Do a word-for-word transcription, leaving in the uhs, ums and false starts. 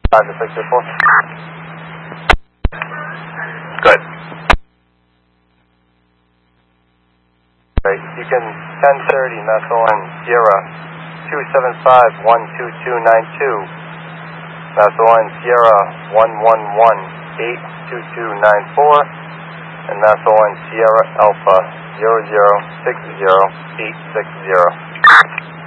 five to six two four. Good. Right. You can ten thirty Massillon Sierra two seven five one two two nine two. Massillon Sierra one one one eight two two nine four. And Massillon Sierra Alpha zero zero six zero eight six zero.